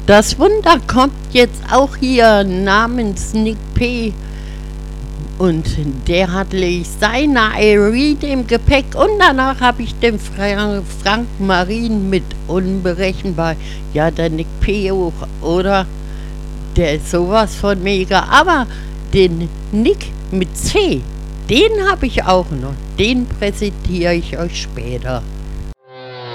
Das Wunder kommt jetzt auch hier namens Nick P. Und der hat seine Irene im Gepäck. Und danach habe ich den Frank Marin mit unberechenbar. Ja, der Nick P. auch, oder? Der ist sowas von mega. Aber den Nick mit C, den habe ich auch noch. Den präsentiere ich euch später.